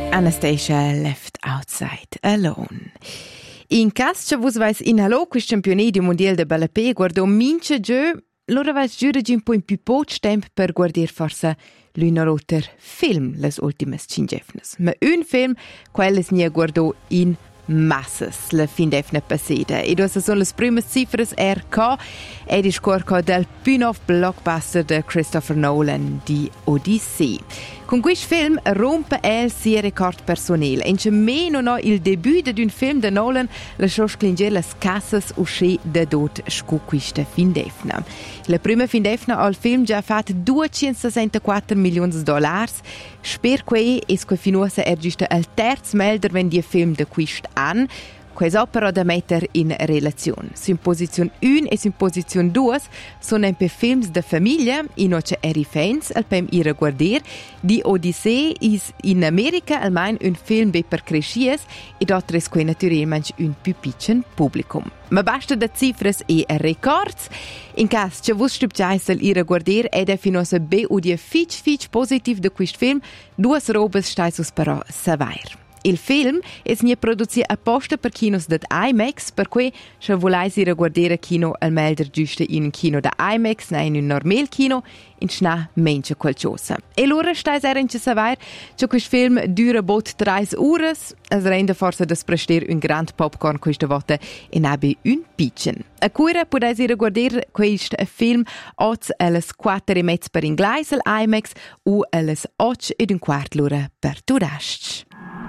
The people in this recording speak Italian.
Anastasia left outside alone. In cas che vos vais in hallo quis campionat du mondial de ballapé guardo mince gö, lora vais giura un po' in più poc temp per guardir forse l'una roter film les ultimes cingefnes. Ma un film, quelles nie guardo in massas la fin d'efna passida. E queste sono le prime cifras RK ed il scorco del spin-off blockbuster di Christopher Nolan di Odyssey. Con questo film rompe il suo record personale. E meno no il debut di un film di Nolan lasciò sclingere le cassas uscì da dot scu questa fin d'efna. La prima fin d'efna al film già fatto 264 milioni di dollari. Sper che esque finuosa giusto il terzo melder wenn die film de quist an. Questa opera da mettere in relazione. Su posizione 1 e su posizione 2 sono un po' films de famiglia, inoce eri fans, al pem ira guardir. Die Odyssee is in Amerika almeno un film per crescies e dort es que naturalmente un più piccolo publicum. Ma basta da cifras e records. In caso che vos stupgiaisel ira guardir ed è finosa be o die fitch positiv de quist film, duas robes staisus però savair. Il film è produzito apposta per kinos da IMAX, per cui se volete ir a guardare kino al melder giusto in un kino da IMAX, ne in un normal kino, in schna menche qualcosa. E l'ora stai era in savoir che questo film dura bot 3 ore, es rende forse das prester un grand popcorn questa volta e nabe un piccin. A cura potete ir a guardare questo film oz alles 4:30 per inglese al IMAX o alles 8:15 l'ora per Turasc.